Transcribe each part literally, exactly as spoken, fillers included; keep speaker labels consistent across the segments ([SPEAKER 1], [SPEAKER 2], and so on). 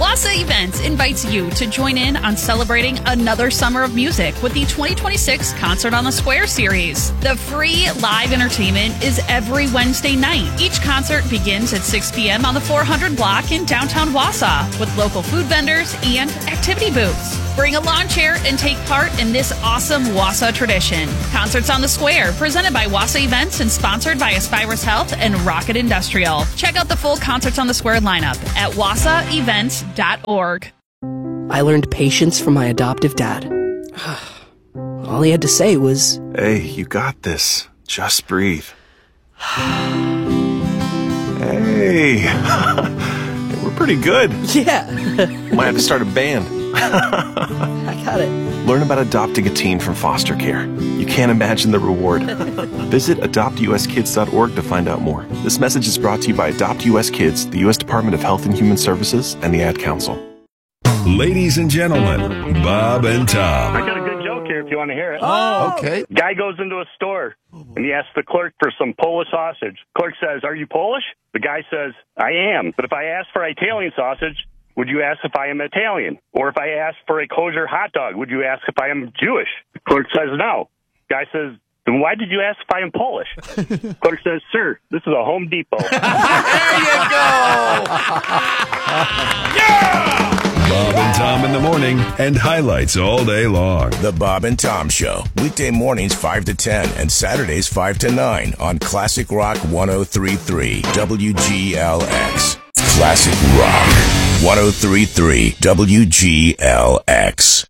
[SPEAKER 1] Wassa Events invites you to join in on celebrating another summer of music with the twenty twenty-six Concert on the Square series. The free live entertainment is every Wednesday night. Each concert begins at six p.m. on the four hundred block in downtown Wausau with local food vendors and activity booths. Bring a lawn chair and take part in this awesome Wausau tradition. Concerts on the Square, presented by Wassa Events and sponsored by Aspirus Health and Rocket Industrial. Check out the full Concerts on the Square lineup at wassa events dot org.
[SPEAKER 2] I learned patience from my adoptive dad. All he had to say was,
[SPEAKER 3] "Hey, you got this. Just breathe." Hey, we're pretty good.
[SPEAKER 2] Yeah.
[SPEAKER 3] Might have to start a band.
[SPEAKER 2] I got it.
[SPEAKER 3] Learn about adopting a teen from foster care. You can't imagine the reward. Visit adopt u s kids dot org to find out more. This message is brought to you by Adopt U S Kids, the U S Department of Health and Human Services, and the Ad Council.
[SPEAKER 4] Ladies and gentlemen, Bob and Tom.
[SPEAKER 5] I got a good joke here if you want to hear it.
[SPEAKER 6] Oh, okay.
[SPEAKER 5] Guy goes into a store, and he asks the clerk for some Polish sausage. Clerk says, "Are you Polish?" The guy says, "I am. But if I ask for Italian sausage, would you ask if I am Italian? Or if I ask for a kosher hot dog, would you ask if I am Jewish?" The clerk says, "No." Guy says, "Then why did you ask if I am Polish?" Clerk says, "Sir, this is a Home Depot."
[SPEAKER 6] There you go.
[SPEAKER 4] Yeah! Bob and Tom in the morning and highlights all day long.
[SPEAKER 7] The Bob and Tom Show. Weekday mornings five to ten and Saturdays five to nine on Classic Rock one oh three point three W G L X. Classic Rock one oh three point three W G L X.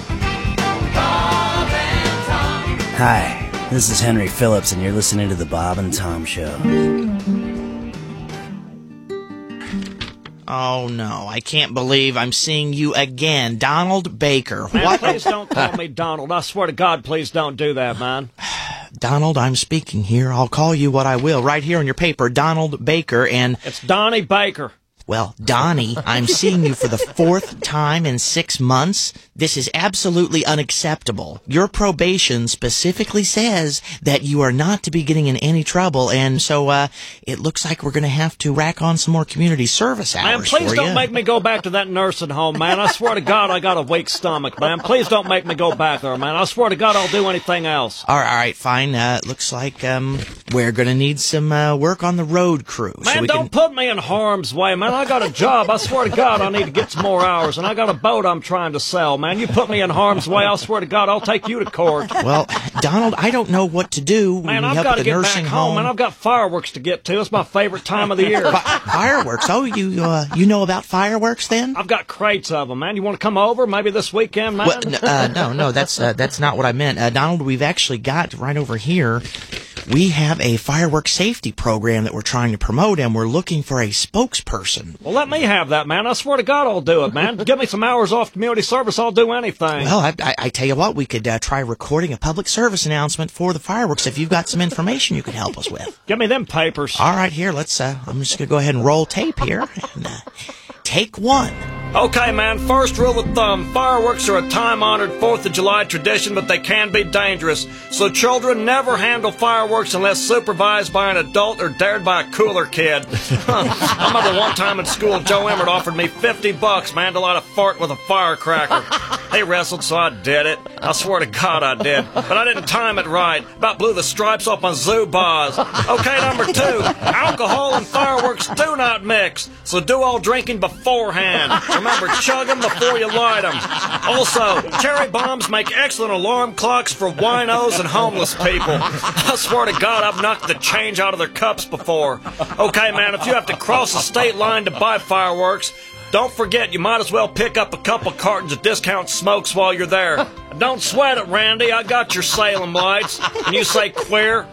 [SPEAKER 8] Hi, this is Henry Phillips, and you're listening to The Bob and Tom Show.
[SPEAKER 9] Oh, no, I can't believe I'm seeing you again. Donald Baker.
[SPEAKER 10] Man,
[SPEAKER 9] what?
[SPEAKER 10] please don't call me Donald. I swear to God, please don't do that, man.
[SPEAKER 9] Donald, I'm speaking here. I'll call you what I will. Right here on your paper, Donald Baker, and...
[SPEAKER 10] It's Donnie Baker.
[SPEAKER 9] Well, Donnie, I'm seeing you for the fourth time in six months. This is absolutely unacceptable. Your probation specifically says that you are not to be getting in any trouble, and so uh, it looks like we're going to have to rack on some more community service hours.
[SPEAKER 10] Man, please
[SPEAKER 9] for
[SPEAKER 10] don't
[SPEAKER 9] you.
[SPEAKER 10] make me go back to that nursing home, man. I swear to God, I got a weak stomach, man. Please don't make me go back there, man. I swear to God, I'll do anything else.
[SPEAKER 9] All right, all right, fine. Uh, looks like um, we're going to need some uh, work on the road crew.
[SPEAKER 10] Man,
[SPEAKER 9] so we
[SPEAKER 10] don't
[SPEAKER 9] can...
[SPEAKER 10] put me in harm's way, man. I got a job. I swear to God, I need to get some more hours, and I got a boat I'm trying to sell, man. You put me in harm's way, I swear to God, I'll take you to court.
[SPEAKER 9] Well, Donald, I don't know what to do.
[SPEAKER 10] Man,
[SPEAKER 9] when
[SPEAKER 10] I've
[SPEAKER 9] you
[SPEAKER 10] got
[SPEAKER 9] help
[SPEAKER 10] to
[SPEAKER 9] the
[SPEAKER 10] get
[SPEAKER 9] nursing
[SPEAKER 10] back home,
[SPEAKER 9] home.
[SPEAKER 10] and I've got fireworks to get to. It's my favorite time of the year.
[SPEAKER 9] Fi- fireworks? Oh, you uh, you know about fireworks then?
[SPEAKER 10] I've got crates of them, man. You want to come over maybe this weekend, man?
[SPEAKER 9] Well, n- uh, no, no, that's uh, that's not what I meant. Uh, Donald, we've actually got right over here, we have a fireworks safety program that we're trying to promote, and we're looking for a spokesperson.
[SPEAKER 10] Well, let me have that, man. I swear to God, I'll do it, man. Give me some hours off community service, I'll do anything.
[SPEAKER 9] Well, I, I, I tell you what, we could uh, try recording a public service announcement for the fireworks if you've got some information you could help us with.
[SPEAKER 10] Give me them papers.
[SPEAKER 9] All right, here, let's, uh, I'm just going to go ahead and roll tape here. And, uh, take one.
[SPEAKER 10] Okay, man, first rule of thumb. Fireworks are a time-honored fourth of July tradition, but they can be dangerous. So children never handle fireworks unless supervised by an adult or dared by a cooler kid. I remember one time in school, Joe Emmert offered me fifty bucks, man, to light a fart with a firecracker. He wrestled, so I did it. I swear to God I did. But I didn't time it right. About blew the stripes off my zoo bars. Okay, number two. Alcohol and fireworks do not mix. So do all drinking beforehand. Remember, chug them before you light them. Also, cherry bombs make excellent alarm clocks for winos and homeless people. I swear to God, I've knocked the change out of their cups before. Okay, man, if you have to cross the state line to buy fireworks, don't forget you might as well pick up a couple cartons of discount smokes while you're there. Don't sweat it, Randy. I got your Salem lights. And you say queer?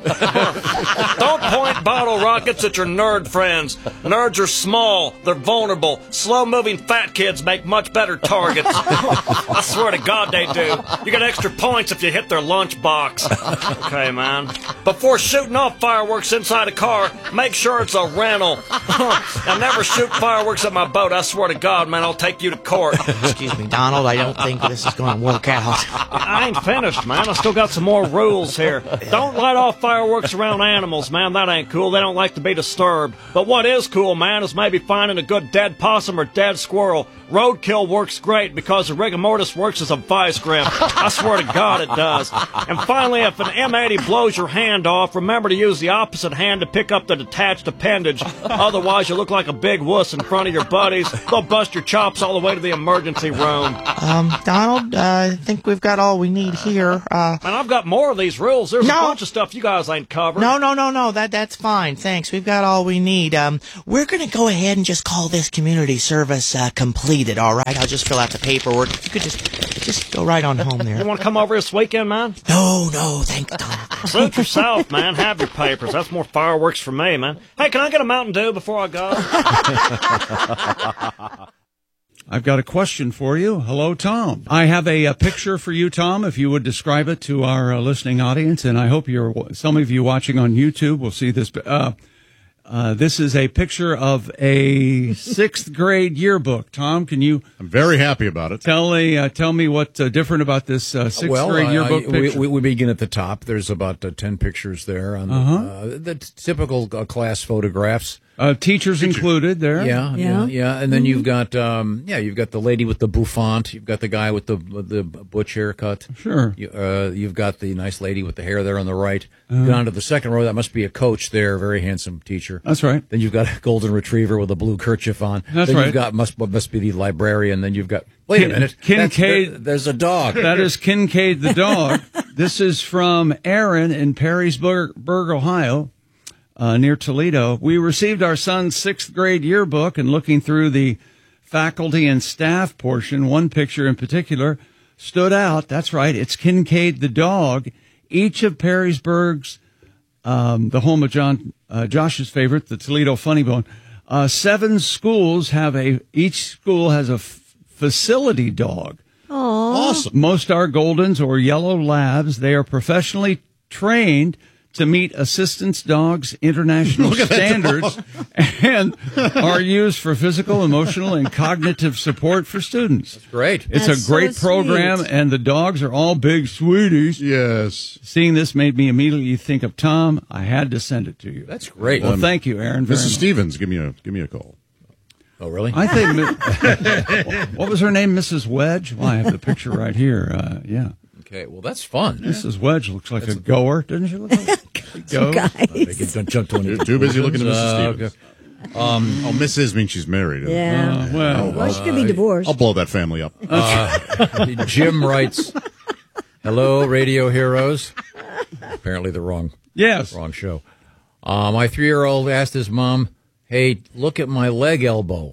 [SPEAKER 10] Don't point bottle rockets at your nerd friends. Nerds are small. They're vulnerable. Slow-moving fat kids make much better targets. I swear to God they do. You get extra points if you hit their lunchbox. Okay, man. Before shooting off fireworks inside a car, make sure it's a rental. And never shoot fireworks at my boat. I swear to God, man, I'll take you to court.
[SPEAKER 9] Excuse me, Donald, I don't think this is going to work out.
[SPEAKER 10] I ain't finished, man. I still got some more rules here. Don't light off fireworks around animals, man. That ain't cool. They don't like to be disturbed. But what is cool, man, is maybe finding a good dead possum or dead squirrel. Roadkill works great because the rigor mortis works as a vice grip. I swear to God it does. And finally, if an M eighty blows your hand off, remember to use the opposite hand to pick up the detached appendage. Otherwise, you look like a big wuss in front of your buddies. They'll bust your chops all the way to the emergency room.
[SPEAKER 9] Um, Donald, uh, I think we've got all we need here. Uh,
[SPEAKER 10] and I've got more of these rules. There's
[SPEAKER 9] no,
[SPEAKER 10] a bunch of stuff you guys ain't covered.
[SPEAKER 9] No, no, no, no. That that's fine. Thanks. We've got all we need. Um, we're gonna go ahead and just call this community service uh, completed. All right. I'll just fill out the paperwork. If you could just just go right on home there.
[SPEAKER 10] You want to come over this weekend, man?
[SPEAKER 9] No, no. Thank God.
[SPEAKER 10] Suit yourself, man. Have your papers. That's more fireworks for me, man. Hey, can I get a Mountain Dew before I go?
[SPEAKER 11] I've got a question for you. Hello, Tom. I have a, a picture for you, Tom, if you would describe it to our uh, listening audience, and I hope you're some of you watching on YouTube will see this. Uh, uh, this is a picture of a sixth grade yearbook. Tom, can you?
[SPEAKER 12] I'm very happy about it.
[SPEAKER 11] Tell me, uh, tell me what's uh, different about this uh, sixth
[SPEAKER 13] well,
[SPEAKER 11] grade yearbook
[SPEAKER 13] uh,
[SPEAKER 11] picture.
[SPEAKER 13] We, we begin at the top. There's about uh, ten pictures there on the,
[SPEAKER 11] Uh-huh.
[SPEAKER 13] uh, the t- typical uh, class photographs.
[SPEAKER 11] Uh, teachers Teacher. included there.
[SPEAKER 13] Yeah, yeah, yeah. yeah. And then mm-hmm. you've got, um, yeah, you've got the lady with the bouffant. You've got the guy with the with the butch haircut.
[SPEAKER 11] Sure.
[SPEAKER 13] You, uh, you've got the nice lady with the hair there on the right.
[SPEAKER 11] Uh-huh.
[SPEAKER 13] Down to the second row, that must be a coach there, very handsome teacher.
[SPEAKER 11] That's right.
[SPEAKER 13] Then you've got a golden retriever with a blue kerchief on.
[SPEAKER 11] That's
[SPEAKER 13] then
[SPEAKER 11] right.
[SPEAKER 13] You've got must must be the librarian. Then you've got wait
[SPEAKER 11] Kin-
[SPEAKER 13] a minute,
[SPEAKER 11] Kincaid.
[SPEAKER 13] There, there's a dog.
[SPEAKER 11] That is Kincaid the dog. This is from Aaron in Perrysburg, Ohio. Uh, near Toledo. We received our son's sixth grade yearbook, and looking through the faculty and staff portion, one picture in particular stood out. That's right. It's Kincaid the dog. Each of Perrysburg's, um, the home of John, uh, Josh's favorite, the Toledo Funny Bone, uh, seven schools have a, each school has a f- facility dog.
[SPEAKER 14] Aww.
[SPEAKER 11] Awesome. Most are Goldens or Yellow Labs. They are professionally trained to meet assistance dogs' international standards and are used for physical, emotional, and cognitive support for students.
[SPEAKER 13] That's great.
[SPEAKER 11] It's
[SPEAKER 14] That's
[SPEAKER 11] a great
[SPEAKER 14] so
[SPEAKER 11] program,
[SPEAKER 14] sweet.
[SPEAKER 11] and the dogs are all big sweeties.
[SPEAKER 12] Yes.
[SPEAKER 11] Seeing this made me immediately think of Tom. I had to send it to you.
[SPEAKER 13] That's great.
[SPEAKER 11] Well,
[SPEAKER 12] Um,
[SPEAKER 11] thank you, Aaron. very
[SPEAKER 12] Missus
[SPEAKER 11] much.
[SPEAKER 12] Stevens, give me a give me a call.
[SPEAKER 13] Oh, really?
[SPEAKER 11] I think, what was her name, Missus Wedge? Well, I have the picture right here. Uh, yeah.
[SPEAKER 13] Okay, well, that's fun.
[SPEAKER 11] Missus Wedge looks like That's a goer, doesn't she look like a goer?
[SPEAKER 14] Guys.
[SPEAKER 13] Uh, they can jump, jump to an
[SPEAKER 12] You're too busy looking at Missus
[SPEAKER 13] Uh,
[SPEAKER 12] Stevens.
[SPEAKER 13] okay. Um,
[SPEAKER 12] oh, Missus means she's married.
[SPEAKER 14] Yeah.
[SPEAKER 11] Uh, well,
[SPEAKER 14] well, she could be divorced.
[SPEAKER 12] I'll blow that family up.
[SPEAKER 13] uh, Jim writes, "Hello, radio heroes." Apparently the wrong,
[SPEAKER 11] yes,
[SPEAKER 13] wrong show. Uh, my three-year-old asked his mom, "Hey, look at my leg elbow."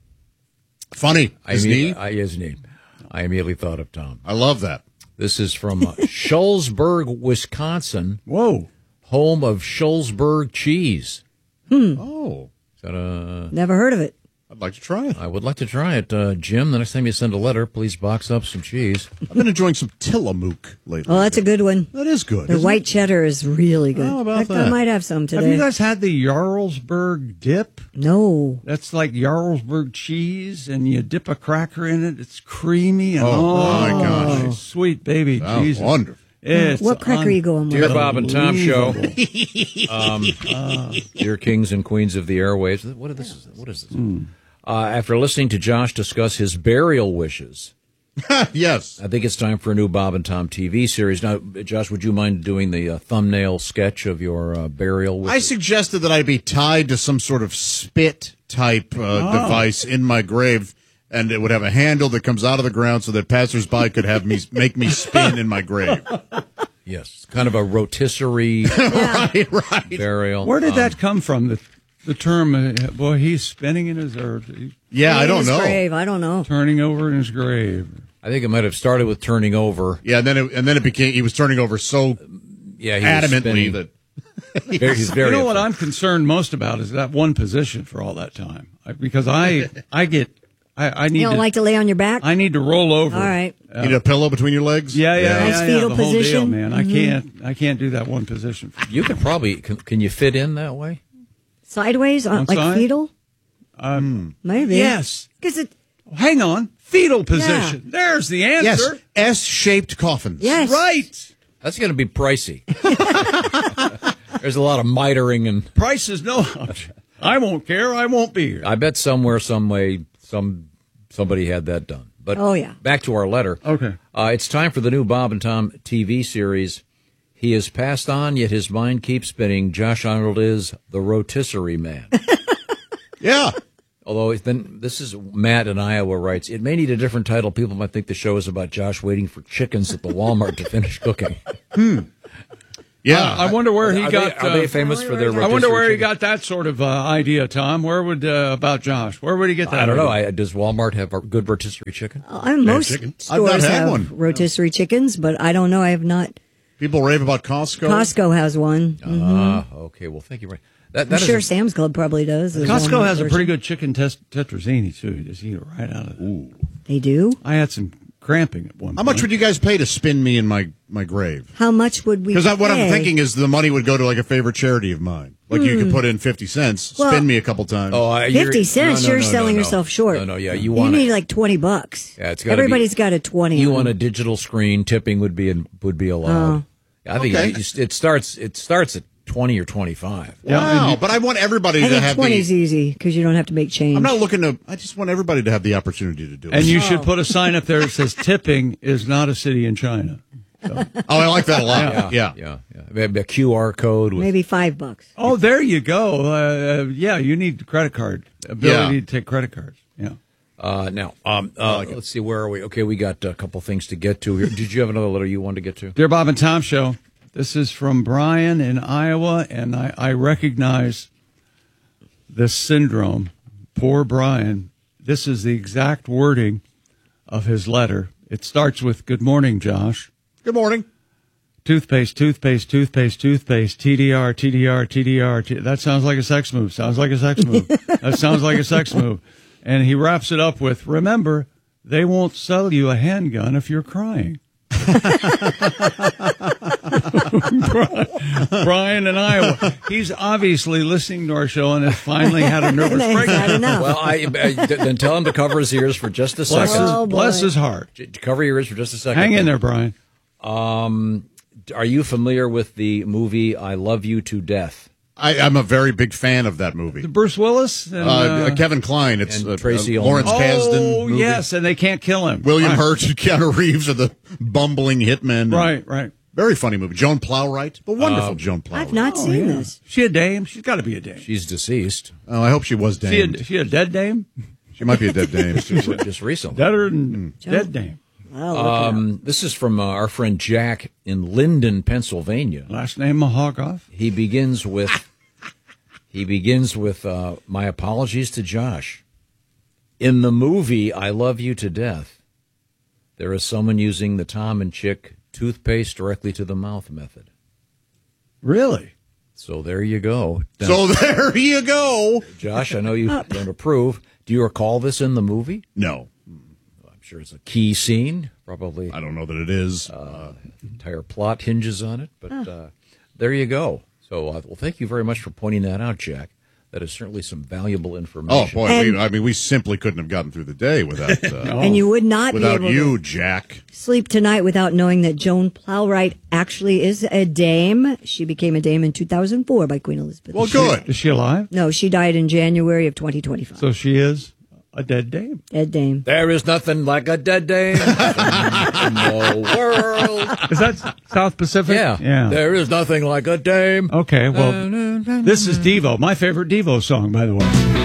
[SPEAKER 12] Funny. His
[SPEAKER 13] I
[SPEAKER 12] knee?
[SPEAKER 13] I, his knee. I immediately thought of Tom.
[SPEAKER 12] I love that.
[SPEAKER 13] This is from uh, Shullsburg, Wisconsin.
[SPEAKER 11] Whoa.
[SPEAKER 13] Home of Shullsburg cheese.
[SPEAKER 14] Hmm.
[SPEAKER 12] Oh.
[SPEAKER 13] Is that a...
[SPEAKER 14] Never heard of it.
[SPEAKER 12] I'd like to try it.
[SPEAKER 13] I would like to try it. Uh, Jim, the next time you send a letter, please box up some cheese.
[SPEAKER 12] I've been enjoying some Tillamook lately.
[SPEAKER 14] Oh, that's a good one.
[SPEAKER 12] That is good.
[SPEAKER 14] The white it? cheddar is really good.
[SPEAKER 12] How about
[SPEAKER 14] In fact,
[SPEAKER 12] that?
[SPEAKER 14] I might have some today.
[SPEAKER 11] Have you guys had the Jarlsberg dip?
[SPEAKER 14] No.
[SPEAKER 11] That's like Jarlsberg cheese, and you dip a cracker in it. It's creamy. And,
[SPEAKER 12] oh,
[SPEAKER 11] oh
[SPEAKER 12] my gosh.
[SPEAKER 11] Sweet baby
[SPEAKER 12] Oh,
[SPEAKER 11] Jesus.
[SPEAKER 12] wonderful.
[SPEAKER 11] It's
[SPEAKER 14] what cracker are you going with?
[SPEAKER 13] Dear Bob and Tom Show.
[SPEAKER 11] um,
[SPEAKER 13] uh, dear kings and queens of the airwaves. What is this? What is this? Mm. Uh, after listening to Josh discuss his burial wishes.
[SPEAKER 12] Yes.
[SPEAKER 13] I think it's time for a new Bob and Tom T V series. Now, Josh, would you mind doing the uh, thumbnail sketch of your uh, burial wishes?
[SPEAKER 12] I suggested that I be tied to some sort of spit type uh, oh. device in my grave, and it would have a handle that comes out of the ground so that passersby could have me make me spin in my grave.
[SPEAKER 13] Yes, kind of a rotisserie
[SPEAKER 12] right, right.
[SPEAKER 13] burial.
[SPEAKER 11] Where did
[SPEAKER 13] um,
[SPEAKER 11] that come from? The the term, uh, boy, he's spinning in his earth.
[SPEAKER 12] Yeah, I don't know.
[SPEAKER 14] Grave, I don't know.
[SPEAKER 11] Turning over in his grave.
[SPEAKER 13] I think it might have started with turning over.
[SPEAKER 12] Yeah, and then it, and then it became he was turning over so
[SPEAKER 13] yeah, he
[SPEAKER 12] adamantly that.
[SPEAKER 13] Very, he's very
[SPEAKER 11] you know
[SPEAKER 13] upset.
[SPEAKER 11] what I'm concerned most about is that one position for all that time, I, because I I get I, I need
[SPEAKER 14] You don't
[SPEAKER 11] to,
[SPEAKER 14] like to lay on your back?
[SPEAKER 11] I need to roll over.
[SPEAKER 14] All right.
[SPEAKER 12] Uh, need a pillow between your legs?
[SPEAKER 11] Yeah, yeah, yeah.
[SPEAKER 14] Nice
[SPEAKER 11] yeah,
[SPEAKER 14] fetal
[SPEAKER 11] yeah, the
[SPEAKER 14] position.
[SPEAKER 11] whole deal, man.
[SPEAKER 14] Mm-hmm.
[SPEAKER 11] I can't I can't do that one position.
[SPEAKER 13] You can probably can, can you fit in that way?
[SPEAKER 14] Sideways, on,
[SPEAKER 11] On
[SPEAKER 14] like
[SPEAKER 11] side?
[SPEAKER 14] fetal?
[SPEAKER 11] Um,
[SPEAKER 14] Maybe.
[SPEAKER 11] Yes.
[SPEAKER 14] Because it.
[SPEAKER 11] Hang on. Fetal position. Yeah. There's the answer.
[SPEAKER 12] Yes. S-shaped coffins.
[SPEAKER 14] Yes.
[SPEAKER 11] Right.
[SPEAKER 13] That's going to be pricey. There's a lot of mitering and
[SPEAKER 11] price is no object. I won't care. I won't be here.
[SPEAKER 13] I bet somewhere, some way, some somebody had that done. But
[SPEAKER 14] oh yeah.
[SPEAKER 13] Back to our letter.
[SPEAKER 11] Okay.
[SPEAKER 13] Uh, it's time for the new Bob and Tom T V series. He has passed on, yet his mind keeps spinning. Josh Arnold is the rotisserie man.
[SPEAKER 12] Yeah.
[SPEAKER 13] Although then this is Matt in Iowa writes, it may need a different title. People might think the show is about Josh waiting for chickens at the Walmart to finish cooking.
[SPEAKER 12] Hmm. Yeah,
[SPEAKER 11] uh, I wonder where he
[SPEAKER 13] are
[SPEAKER 11] got.
[SPEAKER 13] They, are
[SPEAKER 11] uh,
[SPEAKER 13] they famous for their?
[SPEAKER 11] I wonder where
[SPEAKER 13] chicken?
[SPEAKER 11] he got that sort of uh, idea, Tom. Where would uh, about Josh? Where would he get that?
[SPEAKER 13] I don't
[SPEAKER 11] idea?
[SPEAKER 13] know. I, does Walmart have a good rotisserie chicken?
[SPEAKER 14] Uh, most
[SPEAKER 12] chicken.
[SPEAKER 14] stores
[SPEAKER 12] I've not had
[SPEAKER 14] have
[SPEAKER 12] one.
[SPEAKER 14] rotisserie chickens, but I don't know. I have not.
[SPEAKER 12] People rave about Costco.
[SPEAKER 14] Costco has one.
[SPEAKER 13] Ah,
[SPEAKER 14] Mm-hmm.
[SPEAKER 13] uh, okay. Well, thank you. Ray. That,
[SPEAKER 14] I'm sure Sam's Club probably does.
[SPEAKER 11] Costco has a pretty good chicken tes- tetrazzini too. You just eat it right out of it. Ooh.
[SPEAKER 14] They do?
[SPEAKER 11] I had some cramping at one
[SPEAKER 12] How
[SPEAKER 11] point.
[SPEAKER 12] much would you guys pay to spin me in my, my grave?
[SPEAKER 14] How much would we
[SPEAKER 12] Because what I'm
[SPEAKER 14] pay?
[SPEAKER 12] thinking is the money would go to like a favorite charity of mine. Like you could put in fifty cents,
[SPEAKER 14] Well,
[SPEAKER 12] spin me a couple times.
[SPEAKER 13] Oh, I,
[SPEAKER 14] Fifty cents.
[SPEAKER 13] no, no,
[SPEAKER 14] you're
[SPEAKER 13] no,
[SPEAKER 14] selling
[SPEAKER 13] no, no.
[SPEAKER 14] yourself short.
[SPEAKER 13] No, no, yeah, you
[SPEAKER 14] You
[SPEAKER 13] want
[SPEAKER 14] need
[SPEAKER 13] it.
[SPEAKER 14] like twenty bucks.
[SPEAKER 13] Yeah, it's gotta
[SPEAKER 14] Everybody's
[SPEAKER 13] be,
[SPEAKER 14] got a twenty.
[SPEAKER 13] You
[SPEAKER 14] on
[SPEAKER 13] want a
[SPEAKER 14] them.
[SPEAKER 13] digital screen? Tipping would be would be allowed.
[SPEAKER 14] Oh.
[SPEAKER 13] I think
[SPEAKER 12] Okay.
[SPEAKER 13] it, it starts. It starts at twenty or twenty-five.
[SPEAKER 12] Wow, but I want everybody
[SPEAKER 14] I
[SPEAKER 12] to
[SPEAKER 14] think
[SPEAKER 12] have
[SPEAKER 14] twenty's
[SPEAKER 12] the...
[SPEAKER 14] easy because you don't have to make change.
[SPEAKER 12] I'm not looking to... I just want everybody to have the opportunity to do it.
[SPEAKER 11] And you
[SPEAKER 14] Oh.
[SPEAKER 11] should put a sign up there that says "Tipping is not a city in China." So.
[SPEAKER 12] Oh, I like that a lot.
[SPEAKER 13] Yeah,
[SPEAKER 12] Yeah.
[SPEAKER 13] yeah, yeah. Maybe a Q R code. With,
[SPEAKER 14] Maybe five bucks.
[SPEAKER 11] Oh, there you go. Uh, uh, yeah, you need credit card ability
[SPEAKER 12] Yeah.
[SPEAKER 11] to take credit cards. Yeah.
[SPEAKER 13] Uh, now, um, uh, let's see. Where are we? Okay, we got a couple things to get to here. Did you have another letter you wanted to get to?
[SPEAKER 11] Dear Bob and Tom Show, this is from Brian in Iowa, and I, I recognize this syndrome. Poor Brian. This is the exact wording of his letter. It starts with, "Good morning, Josh.
[SPEAKER 12] Good morning.
[SPEAKER 11] Toothpaste, toothpaste, toothpaste, toothpaste, T D R, T D R, T D R. T- that sounds like a sex move. Sounds like a sex move. That sounds like a sex move." And he wraps it up with, "Remember, they won't sell you a handgun if you're crying." Brian in Iowa. He's obviously listening to our show and has finally had a nervous
[SPEAKER 14] He's
[SPEAKER 11] breakdown.
[SPEAKER 14] had enough.
[SPEAKER 13] Well, I, I then tell him to cover his ears for just a
[SPEAKER 11] Bless,
[SPEAKER 13] second.
[SPEAKER 11] his,
[SPEAKER 14] Oh, boy.
[SPEAKER 11] bless his heart.
[SPEAKER 13] J- Cover your ears for just a second.
[SPEAKER 11] Hang in there, Brian.
[SPEAKER 13] Um, are you familiar with the movie "I Love You to Death"?
[SPEAKER 12] I, I'm a very big fan of that movie.
[SPEAKER 11] Bruce Willis and
[SPEAKER 12] Uh,
[SPEAKER 11] uh,
[SPEAKER 12] Kevin Kline. It's
[SPEAKER 13] and
[SPEAKER 12] uh,
[SPEAKER 13] Tracy
[SPEAKER 12] uh,
[SPEAKER 13] Ullman.
[SPEAKER 12] Lawrence Kasdan.
[SPEAKER 11] Oh,
[SPEAKER 12] movie.
[SPEAKER 11] yes, and they can't kill him.
[SPEAKER 12] William
[SPEAKER 11] right.
[SPEAKER 12] Hurt and Keanu Reeves are the bumbling hitmen.
[SPEAKER 11] Right, right.
[SPEAKER 12] Very funny movie. Joan Plowright. The wonderful Joan Plowright.
[SPEAKER 14] I've not
[SPEAKER 11] Oh,
[SPEAKER 14] seen
[SPEAKER 11] yeah.
[SPEAKER 14] this.
[SPEAKER 11] She a dame? She's got to be a dame.
[SPEAKER 13] She's deceased.
[SPEAKER 12] Oh, I hope she was
[SPEAKER 11] She a,
[SPEAKER 12] damned.
[SPEAKER 11] she a dead dame?
[SPEAKER 12] She might be a dead dame.
[SPEAKER 13] Just recently.
[SPEAKER 11] Deader than dead dame.
[SPEAKER 14] I'll look it up.
[SPEAKER 13] Um, this is from uh, our friend Jack in Linden, Pennsylvania.
[SPEAKER 11] Last name Mahoghoff.
[SPEAKER 13] He begins with he begins with uh, my apologies to Josh. In the movie "I Love You to Death," there is someone using the Tom and Chick toothpaste directly to the mouth method.
[SPEAKER 11] Really?
[SPEAKER 13] So there you go. Now,
[SPEAKER 12] So there you go.
[SPEAKER 13] Josh, I know you don't approve. Do you recall this in the movie?
[SPEAKER 12] No.
[SPEAKER 13] I'm sure it's a key scene. Probably
[SPEAKER 12] I don't know that it is.
[SPEAKER 13] uh, the entire plot hinges on it. But uh, there you go. So, uh, well, thank you very much for pointing that out, Jack. That is certainly some valuable
[SPEAKER 12] Oh,
[SPEAKER 13] information.
[SPEAKER 12] boy.
[SPEAKER 14] And-
[SPEAKER 12] we, I mean, we simply couldn't have gotten through the day without uh,
[SPEAKER 14] And you would not be
[SPEAKER 12] without
[SPEAKER 14] able
[SPEAKER 12] you,
[SPEAKER 14] to
[SPEAKER 12] Jack.
[SPEAKER 14] sleep tonight without knowing that Joan Plowright actually is a dame. She became a dame in two thousand four by Queen Elizabeth.
[SPEAKER 12] Well, good.
[SPEAKER 11] Is she alive?
[SPEAKER 14] No, she died in January of twenty twenty-five.
[SPEAKER 11] So she is a dead dame.
[SPEAKER 14] Dead dame.
[SPEAKER 13] There is nothing like a dead dame in the world.
[SPEAKER 11] Is that South Pacific?
[SPEAKER 13] Yeah.
[SPEAKER 11] Yeah.
[SPEAKER 13] There is nothing like a dame.
[SPEAKER 11] Okay, well, this is Devo, my favorite Devo song, by the way.